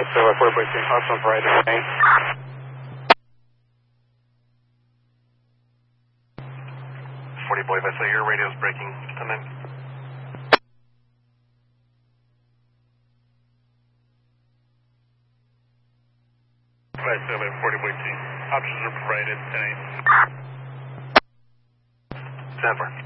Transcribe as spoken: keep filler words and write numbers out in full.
so forty boy team, hustle for right away. forty boy, if I say your radio's breaking, come in. five seven, forty boy team, options are provided, ten eight. ten four.